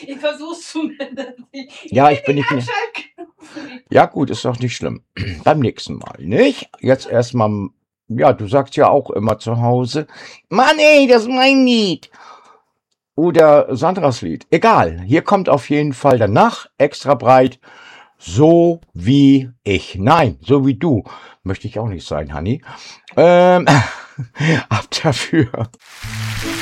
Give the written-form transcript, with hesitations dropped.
Ich versuch's zumindest. Ja, ich bin nicht mehr. Ja gut, ist doch nicht schlimm. Beim nächsten Mal, nicht? Jetzt erstmal, ja, du sagst ja auch immer zu Hause, Mann ey, das ist mein Lied. Oder Sandras Lied. Egal, hier kommt auf jeden Fall danach extra breit, so wie ich. Nein, so wie du. Möchte ich auch nicht sein, Hanni. Ab dafür.